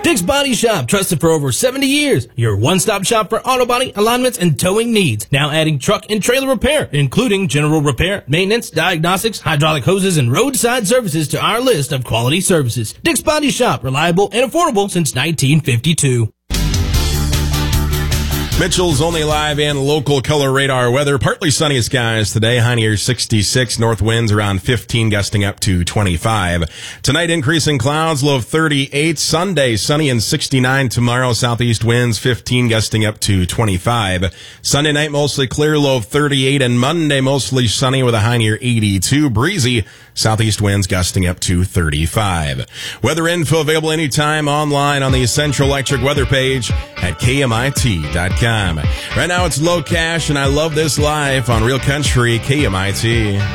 Dick's Body Shop, trusted for over 70 years. Your one-stop shop for auto body, alignments, and towing needs. Now adding truck and trailer repair, including general repair, maintenance, diagnostics, hydraulic hoses, and roadside services to our list of quality services. Dick's Body Shop, reliable and affordable since 1952. Mitchell's only live and local color radar weather. Partly sunny skies today. High near 66. North winds around 15, gusting up to 25. Tonight, increasing clouds, low of 38. Sunday, sunny and 69. Tomorrow, southeast winds 15, gusting up to 25. Sunday night, mostly clear, low of 38. And Monday, mostly sunny with a high near 82. Breezy. Southeast winds gusting up to 35. Weather info available anytime online on the Central Electric weather page at KMIT.com. Right now it's Low Cash and I Love This Life on Real Country KMIT.